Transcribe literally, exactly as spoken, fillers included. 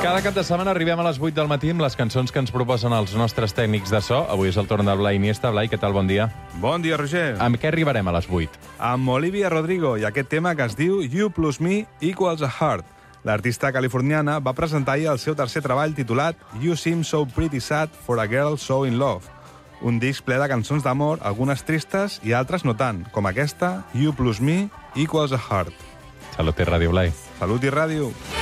Cada cap de setmana arribem a les vuit del matí amb les cançons que ens proposen els nostres tècnics de so. Avui és el torn del Blai Iniesta. Blai, què tal? Bon dia. Bon dia, Roger. Amb què arribarem a les vuit? Amb Olivia Rodrigo i aquest tema que es diu You plus me equals a heart. L'artista californiana va presentar ahir el seu tercer treball titulat You seem so pretty sad for a girl so in love. Un disc ple de cançons d'amor, algunes tristes i altres no tant, com aquesta You plus me equals a heart. Salut i ràdio, Blai. Salut i ràdio.